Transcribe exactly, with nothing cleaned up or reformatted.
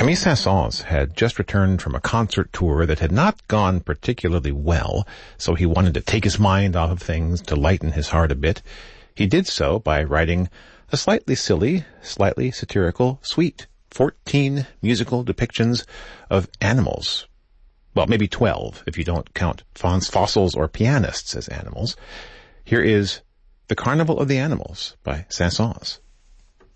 Camille Saint-Saëns had just returned from a concert tour that had not gone particularly well, so he wanted to take his mind off of things, to lighten his heart a bit. He did so by writing a slightly silly, slightly satirical, sweet, fourteen musical depictions of animals. Well, maybe twelve, if you don't count fawns, fossils, or pianists as animals. Here is The Carnival of the Animals by Saint-Saëns.